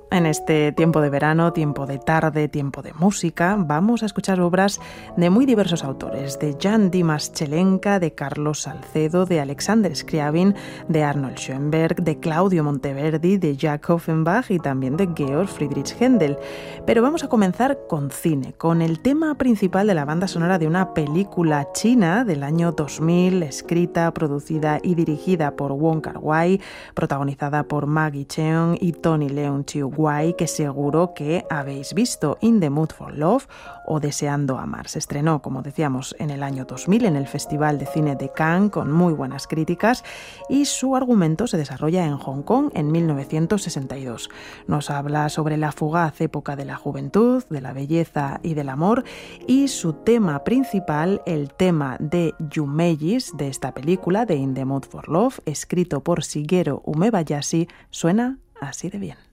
En este tiempo de verano, tiempo de tarde, tiempo de música, vamos a escuchar obras de muy diversos autores, de Jan Dimas Chelenka, de Carlos Salcedo, de Alexander Scriabin, de Arnold Schoenberg, de Claudio Monteverdi, de Jack Offenbach y también de Georg Friedrich Händel. Pero vamos a comenzar con cine, con el tema principal de la banda sonora de una película china del año 2000, escrita, producida y dirigida por Wong Kar-wai, protagonizada por Maggie Cheung y Tony Leung Chiu Wai, que seguro que habéis visto, In the Mood for Love o Deseando Amar. Se estrenó, como decíamos, en el año 2000 en el Festival de Cine de Cannes con muy buenas críticas y su argumento se desarrolla en Hong Kong en 1962. Nos habla sobre la fugaz época de la juventud, de la belleza y del amor y su tema principal, el tema de Yumeyis de esta película, de In the Mood for Love, escrito por Shigeru Umebayashi, suena así de bien.